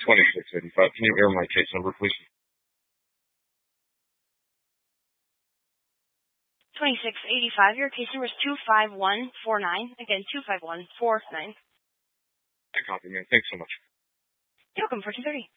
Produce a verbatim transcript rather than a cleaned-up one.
twenty-six eighty-five. Can you air my case number, please? twenty-six eighty-five. Your case number is two five one four nine. Again, two five one four nine. I copy, man. Thanks so much. You're welcome for two thirty.